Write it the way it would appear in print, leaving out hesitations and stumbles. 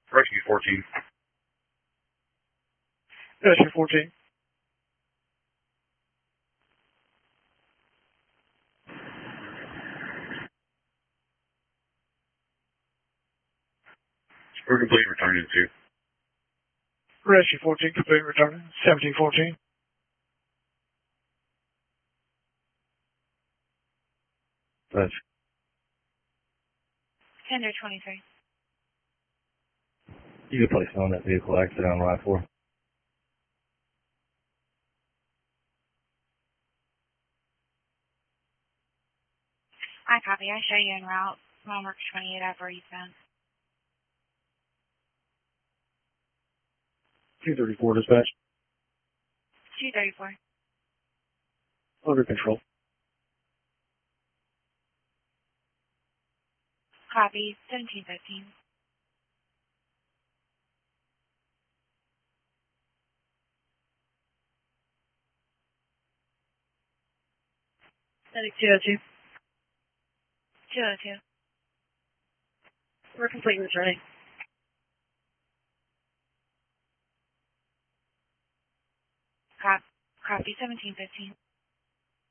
Rescue 14. Rescue 14. We're complete returning to. Rescue 14, complete returning. 1714. That's Tender 23. you can place on that vehicle accident on line 4. I copy. I show you en route. Monarch 28 over eastbound. 234 dispatch. 234. Under control. Copy. 1715. Medic 202. 202. We're complete returning. Copy. 1715.